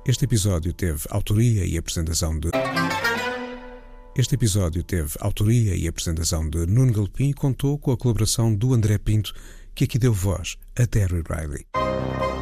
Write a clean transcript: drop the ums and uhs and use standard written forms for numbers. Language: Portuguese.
Este episódio teve autoria e apresentação de Nuno Galpim e contou com a colaboração do André Pinto, que aqui deu voz a Terry Riley.